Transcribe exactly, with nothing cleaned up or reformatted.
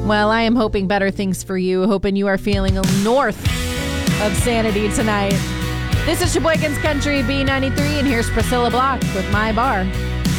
Well, I am hoping better things for you. Hoping you are feeling north of sanity tonight. This is Sheboygan's Country B ninety-three, and here's Priscilla Block with My Bar.